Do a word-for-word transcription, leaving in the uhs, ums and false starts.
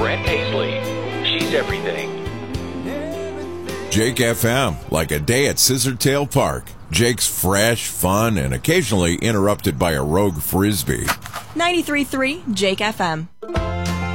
Brett Paisley. She's everything. Jake F M, like a day at Scissortail Park. Jake's fresh, fun, and occasionally interrupted by a rogue frisbee. ninety-three point three Jake F M.